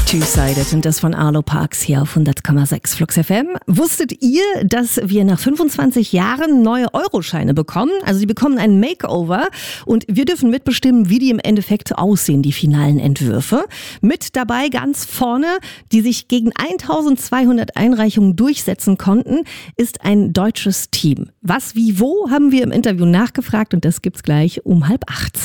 Two-Sided und das von Arlo Parks hier auf 100,6 Flux FM. Wusstet ihr, dass wir nach 25 Jahren neue Euroscheine bekommen? Also die bekommen einen Makeover und wir dürfen mitbestimmen, wie die im Endeffekt aussehen, die finalen Entwürfe. Mit dabei ganz vorne, die sich gegen 1200 Einreichungen durchsetzen konnten, ist ein deutsches Team. Was, wie, wo, haben wir im Interview nachgefragt und das gibt's gleich um 7:30.